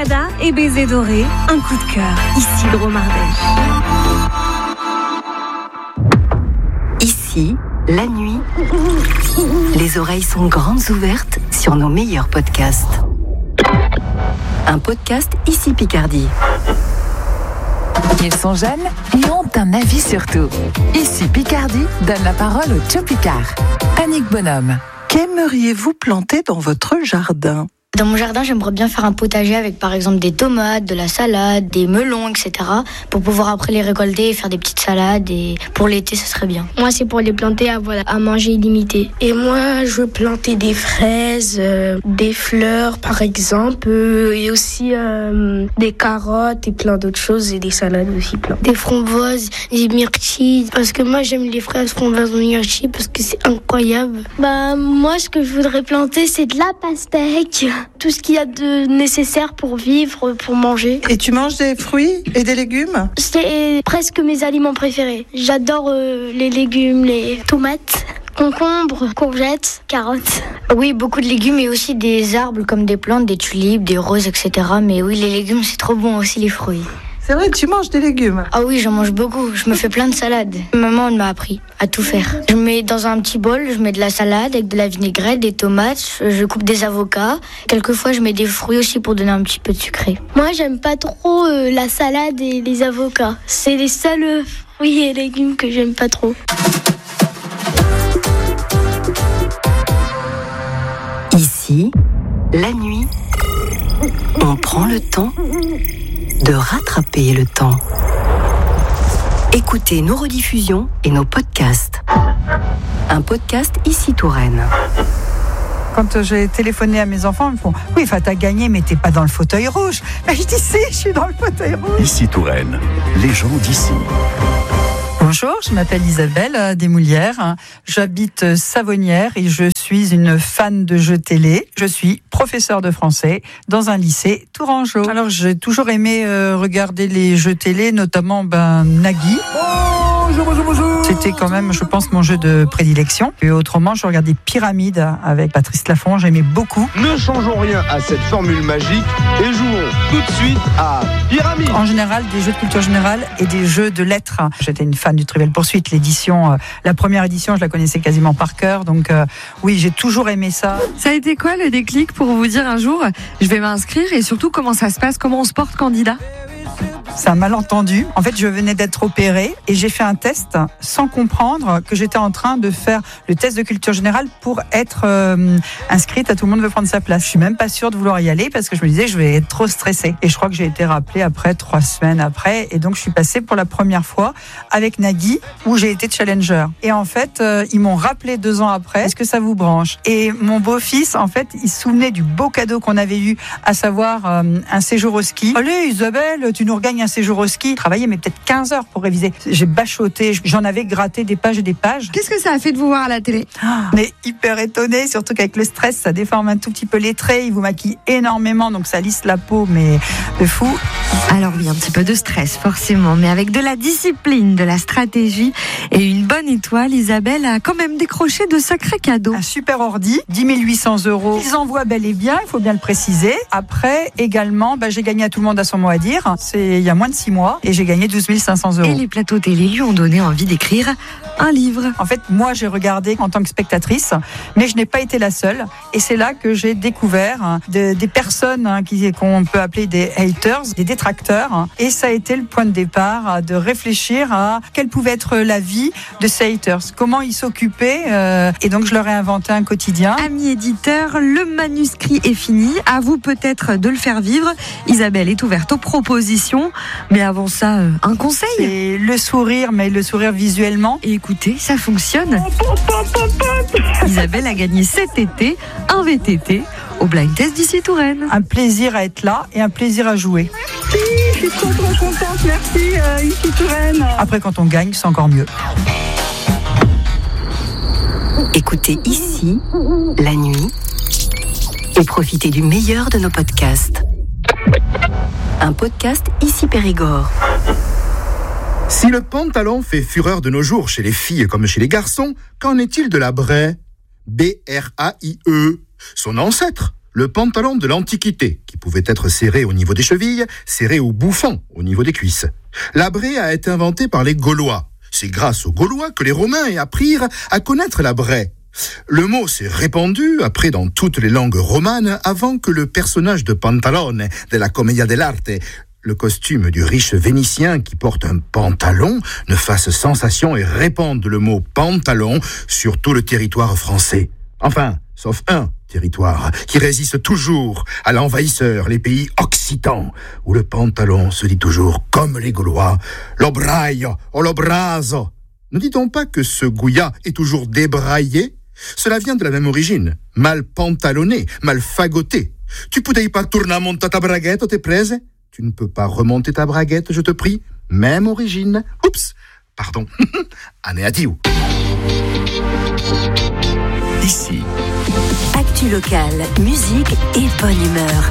Cicada et Baiser Doré, un coup de cœur, ici Drôme Ardèche. Ici, la nuit, les oreilles sont grandes ouvertes sur nos meilleurs podcasts. Un podcast Ici Picardie. Ils sont jeunes et ont un avis sur tout. Ici Picardie donne la parole au Joe Picard. Annick Bonhomme. Qu'aimeriez-vous planter dans votre jardin ? Dans mon jardin, j'aimerais bien faire un potager avec par exemple des tomates, de la salade, des melons, etc. pour pouvoir après les récolter et faire des petites salades. Et pour l'été, ce serait bien. Moi, c'est pour les planter à manger illimité. Et moi, je veux planter des fraises, des fleurs par exemple, et aussi des carottes et plein d'autres choses, et des salades aussi plein. Des framboises, des myrtilles, parce que moi, j'aime les fraises, framboises, myrtilles, parce que c'est incroyable. Moi, ce que je voudrais planter, c'est de la pastèque. Tout ce qu'il y a de nécessaire pour vivre, pour manger. Et tu manges des fruits et des légumes ? C'est presque mes aliments préférés. J'adore les légumes, les tomates, concombres, courgettes, carottes. Oui, beaucoup de légumes et aussi des arbres comme des plantes, des tulipes, des roses, etc. Mais oui, les légumes, c'est trop bon aussi, les fruits. C'est vrai, tu manges des légumes ? Ah oui, j'en mange beaucoup. Je me fais plein de salades. Maman, elle m'a appris à tout faire. Je mets dans un petit bol, je mets de la salade avec de la vinaigrette, des tomates, je coupe des avocats. Quelquefois, je mets des fruits aussi pour donner un petit peu de sucré. Moi, j'aime pas trop la salade et les avocats. C'est les seuls fruits et légumes que j'aime pas trop. Ici, la nuit, on prend le temps de rattraper le temps. Écoutez nos rediffusions et nos podcasts. Un podcast Ici Touraine. Quand j'ai téléphoné à mes enfants, ils me font « Oui, t'as gagné, mais t'es pas dans le fauteuil rouge. » Je dis « Si, je suis dans le fauteuil rouge. » Ici Touraine, les gens d'ici. Bonjour, je m'appelle Isabelle Desmoulières. J'habite Savonnières et je suis une fan de jeux télé. Je suis professeure de français dans un lycée tourangeau. Alors, j'ai toujours aimé regarder les jeux télé, notamment Nagui. Bonjour. C'était quand même, je pense, mon jeu de prédilection. Et autrement, je regardais Pyramide avec Patrice Laffont. J'aimais beaucoup. Ne changeons rien à cette formule magique et jouons tout de suite à Pyramide. En général, des jeux de culture générale et des jeux de lettres. J'étais une fan du Trivial Poursuite. L'édition, la première édition, je la connaissais quasiment par cœur. Donc oui, j'ai toujours aimé ça. Ça a été quoi le déclic pour vous dire un jour, je vais m'inscrire, et surtout comment ça se passe, comment on se porte candidat ? C'est un malentendu. En fait, je venais d'être opérée et j'ai fait un test sans comprendre que j'étais en train de faire le test de culture générale pour être inscrite à Tout le monde veut prendre sa place. Je suis même pas sûre de vouloir y aller parce que je me disais je vais être trop stressée. Et je crois que j'ai été rappelée après 3 semaines après. Et donc, je suis passée pour la première fois avec Nagui où j'ai été challenger. Et en fait, ils m'ont rappelé 2 ans après. Est-ce que ça vous branche ? Et mon beau-fils, en fait, il se souvenait du beau cadeau qu'on avait eu, à savoir un séjour au ski. Allez, Isabelle, tu nous regagnes un séjour au ski. Je travaillais mais peut-être 15 heures pour réviser. J'ai bachoté, j'en avais gratté des pages et des pages. Qu'est-ce que ça a fait de vous voir à la télé ? On est hyper étonnés, surtout qu'avec le stress, ça déforme un tout petit peu les traits. Il vous maquille énormément, donc ça lisse la peau, mais de fou. Alors oui, un petit peu de stress forcément, mais avec de la discipline, de la stratégie et une bonne étoile, Isabelle a quand même décroché de sacrés cadeaux. Un super ordi, 10 800 €. Ils envoient bel et bien, il faut bien le préciser. Après, également, j'ai gagné à Tout le monde à son mot à dire. C'est il y a moins de 6 mois et j'ai gagné 12 500 €. Et les plateaux télé lui ont donné envie d'écrire un livre. En fait, moi, j'ai regardé en tant que spectatrice, mais je n'ai pas été la seule. Et c'est là que j'ai découvert des personnes qu'on peut appeler des haters, des détracteurs. Et ça a été le point de départ de réfléchir à quelle pouvait être la vie de ces haters, comment ils s'occupaient. Et donc, je leur ai inventé un quotidien. Amis éditeurs, le manuscrit est fini. À vous peut-être de le faire vivre. Isabelle est ouverte aux propositions. Mais avant ça, un conseil. C'est le sourire, mais le sourire visuellement. Et écoutez, ça fonctionne. Isabelle a gagné cet été un VTT au Blind Test d'Ici Touraine. Un plaisir à être là et un plaisir à jouer. Merci, je suis trop contente. Merci, Ici Touraine. Après, quand on gagne, c'est encore mieux. Écoutez Ici, la nuit, et profitez du meilleur de nos podcasts. Un podcast Ici Périgord. Si le pantalon fait fureur de nos jours chez les filles comme chez les garçons, qu'en est-il de la braie ? B-R-A-I-E. Son ancêtre, le pantalon de l'Antiquité, qui pouvait être serré au niveau des chevilles, serré au bouffon, au niveau des cuisses. La braie a été inventée par les Gaulois. C'est grâce aux Gaulois que les Romains apprirent à connaître la braie. Le mot s'est répandu après dans toutes les langues romanes avant que le personnage de Pantalone de la Commedia dell'arte, le costume du riche Vénitien qui porte un pantalon, ne fasse sensation et répande le mot pantalon sur tout le territoire français. Enfin, sauf un territoire qui résiste toujours à l'envahisseur, les pays occitans, où le pantalon se dit toujours, comme les Gaulois, l'obraio o l'obraso. Ne dit-on pas que ce gouillat est toujours débraillé ? Cela vient de la même origine, mal pantalonné, mal fagoté. Tu pouvais pas tourner à monter ta braguette, t'es prese ? Tu ne peux pas remonter ta braguette, je te prie. Même origine. Oups, pardon. Anéatiu. Ici. Actu locale, musique et bonne humeur.